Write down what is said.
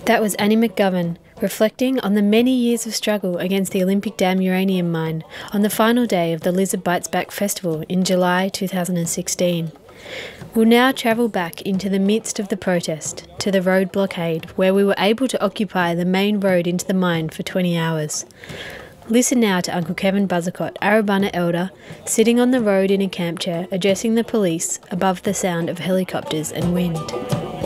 That was Annie McGovern, reflecting on the many years of struggle against the Olympic Dam uranium mine on the final day of the Lizard Bites Back Festival in July 2016. We'll now travel back into the midst of the protest, to the road blockade, where we were able to occupy the main road into the mine for 20 hours. Listen now to Uncle Kevin Buzzacott, Arabana elder, sitting on the road in a camp chair, addressing the police above the sound of helicopters and wind.